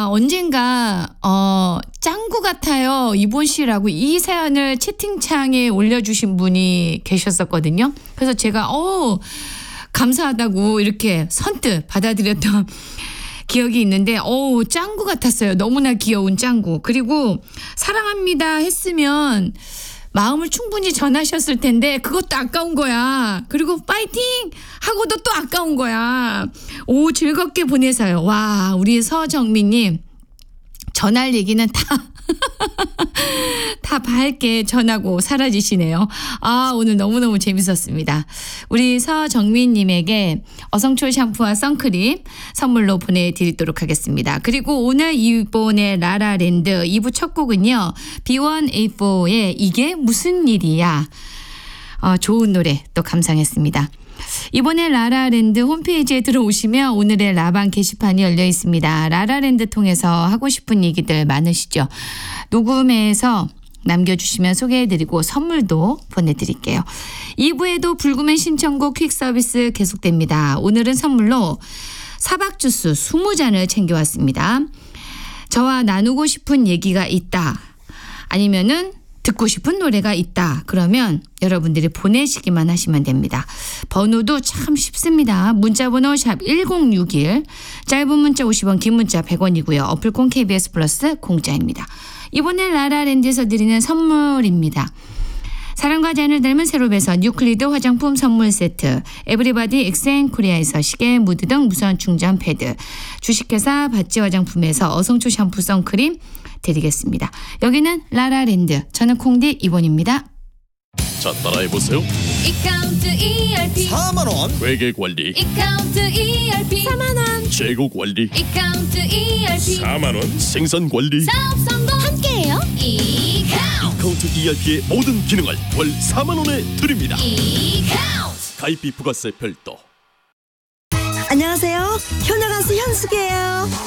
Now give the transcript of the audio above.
언젠가 짱구 같아요 이본 씨라고 이 사연을 채팅창에 올려주신 분이 계셨었거든요. 그래서 제가 감사하다고 이렇게 선뜻 받아들였던 기억이 있는데 짱구 같았어요. 너무나 귀여운 짱구. 그리고 사랑합니다 했으면 마음을 충분히 전하셨을 텐데 그것도 아까운 거야. 그리고 파이팅 하고도 또 아까운 거야. 즐겁게 보내서요. 와, 우리 서정민님 전할 얘기는 다 밝게 전하고 사라지시네요. 오늘 너무너무 재밌었습니다. 우리 서정민님에게 어성초 샴푸와 선크림 선물로 보내드리도록 하겠습니다. 그리고 오늘 이번에 라라랜드 2부 첫 곡은요. B1A4의 이게 무슨 일이야. 좋은 노래 또 감상했습니다. 이번에 라라랜드 홈페이지에 들어오시면 오늘의 라방 게시판이 열려 있습니다. 라라랜드 통해서 하고 싶은 얘기들 많으시죠? 녹음해서 남겨주시면 소개해드리고 선물도 보내드릴게요. 2부에도 불구맨 신청곡 퀵 서비스 계속됩니다. 오늘은 선물로 사박 주스 20잔을 챙겨왔습니다. 저와 나누고 싶은 얘기가 있다. 아니면은 듣고 싶은 노래가 있다. 그러면 여러분들이 보내시기만 하시면 됩니다. 번호도 참 쉽습니다. 문자번호 샵 1061, 짧은 문자 50원, 긴 문자 100원이고요. 어플콘 KBS 플러스 공짜입니다. 이번에 라라랜드에서 드리는 선물입니다. 사랑과 잔을 닮은 세로베서 뉴클리드 화장품 선물 세트, 에브리바디 엑센코리아에서 시계, 무드 등 무선 충전 패드, 주식회사 바찌 화장품에서 어성초 샴푸 선크림 드리겠습니다. 여기는 라라랜드. 저는 콩디 이본입니다. 자, 따라해보세요. 이카운트 ERP 4만원 회계관리, 이카운트 ERP 4만원 재고관리, 이카운트 ERP 4만원 생산관리. 사업 성공 함께해요. 이카운트 ERP의 모든 기능을 월 4만원에 드립니다. 이카운트 가입비 부가세 별도. 안녕하세요. 효녀 가수 현숙이에요.